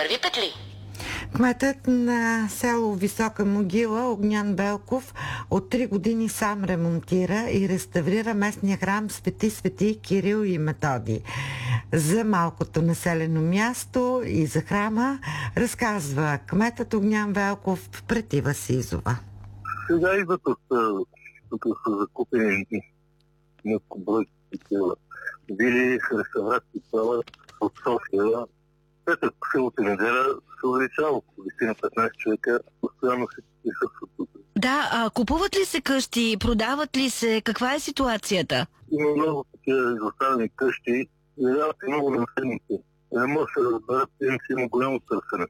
Първи петли. Кметът на село Висока могила Огнян Белков от 3 години сам ремонтира и реставрира местния храм Свети Кирил и Методий. За малкото населено място и за храма разказва кметът Огнян Белков пред Ива Сизова. Сега идват тук са закупени няколко бройки такива вили, реставрации от София. Петък, селото неделя се увеличава около 10-15 човека, постоянно се присъстват тук. Да, купуват ли се къщи, продават ли се, каква е ситуацията? Има много такива изоставени къщи, явяват и много населените. Не може да се разберат, че има голямо търсене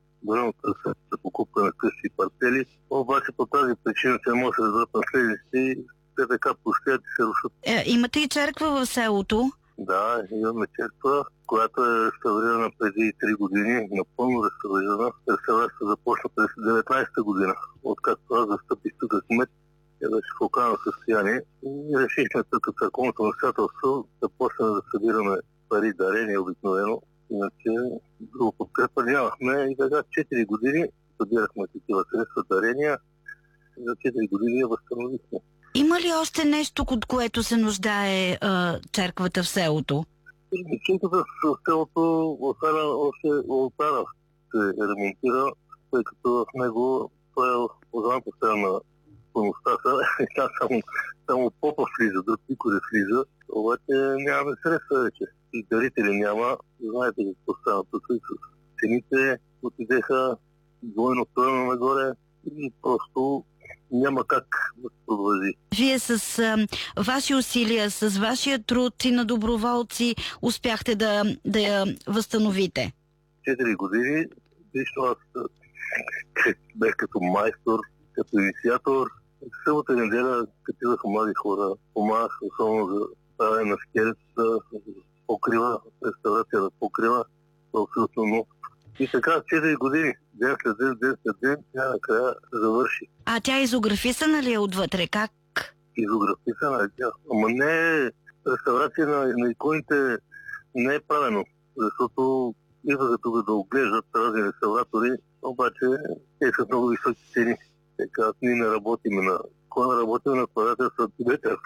за покупка на къщи и парцели, обаче по тази причина се може да разберат наследниците и те така пустят и се рушат. Имате и църква в селото? Да, имаме църква, която е реставрирана преди 3 години, напълно реставрирана. Реставрацията започна през 19-та година. Откакто аз застъпих тук кмет, тя беше в окаяно състояние и решихме тук църковното настоятелство да почнем да събираме пари, дарения обикновено. Иначе друго подкрепа нямахме и така 4 години събирахме такива средства, дарения и за 4 години я възстановихме. Има ли още нещо, от което се нуждае църквата в селото? Църквата в селото още олтара се ремонтира, тъй като в него това е познаваната страна на пълността. Само попа влиза, друг никой не влиза, обаче нямаме средства вече. И дарители няма. Знаете какво стана тук с цените, отидеха двойно тройно нагоре и просто няма как да се продължи. Вие с ваши усилия, с вашия труд и на доброволци успяхте да я възстановите? 4 години. Лично аз бях като майстор, като инициатор. Събота и неделя, като идваха млади хора, помагах особено за правене на скелета, покрива, реставрация да покрива, абсолютно много. И така 4 години, ден след ден, тя накрая завърши. А тя изографисана ли е отвътре? Как? Изографисана е тя. Ама не, реставрация на иконите не е правено, защото идваха тук да оглеждат разни реставратори, обаче те са много високи цени. Така, ние не работиме на... Кога работим на квадратен сантиметър?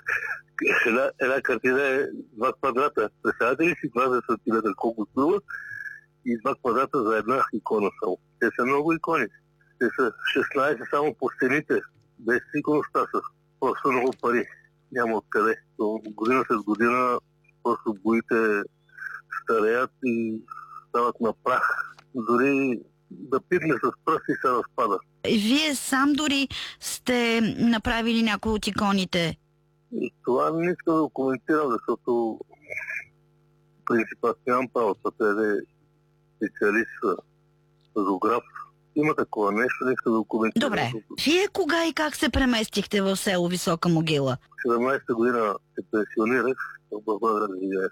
Една картина е 2 квадрата. Представете ли си 20 сантиметър колко струва? И 2 квадрата за една икона само. Те са много икони. Те са 16 само по стените. Без икоността са. Просто много пари. Няма откъде. Но година след година просто боите стареят и стават на прах. Дори да пипне с пръст и се разпада. Вие сам дори сте направили някои от иконите. И това не искам да го коментирам, защото принципът нямам право. Това е специалист, фотограф. Има такова нещо, не искам да го коментирам. Добре. Вие кога и как се преместихте в село Висока могила? 17-та година се пенсионирах в Благоевград.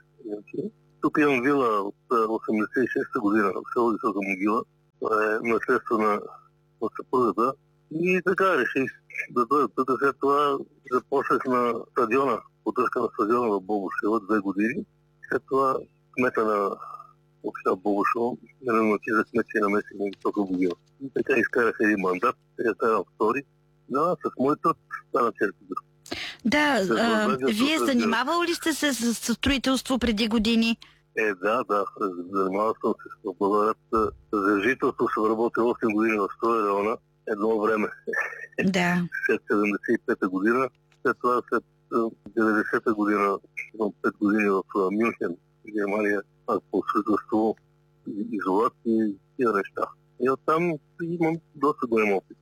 Тук имам вила от 86-та година в село Висока могила. Това е наследство на съпругата. И така реших да дойда тук. След това започнах на стадиона, поддръжка на стадиона в Бобошево 2 години. След това кмета на община Бобошево ме назначи за кмет и намеси на Висока могила. И така изкарах един мандат, сега ставам втори. Да, с мой труд стана църквата. Да, вие занимавал ли сте се с строителство преди години? Да, занимавал съм се с Благоевград. За жителство съм работил 8 години в Строя района, едно време. Да. След 75-та година, след това след 90-та година, 5 години в Мюнхен, Германия, аз по строителство, изолации и тия неща. И оттам имам доста голям опит.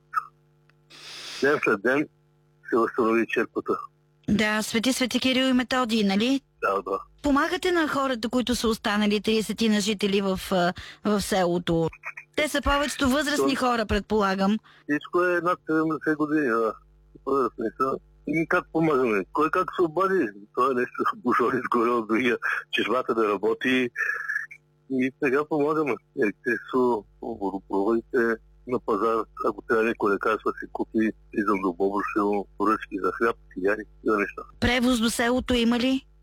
Ден след ден се възстанови черквата. Да, Свети Кирил и Методий, нали? Да. Помагате на хората, които са останали 30 на жители в селото. Те са повечето възрастни хора, предполагам. Всичко е над 70 години, да. Възрастни са. И как помагаме? Кой как се обади? Това е нещо бушони сгоре от другия, чешмата да работи. И сега помагаме. Електричество, водопроводите на пазар. Ако трябва някой лекарства си купи, идвам до Бобошево, поръчки за хляб, цигари, за неща. Превоз до селото има ли?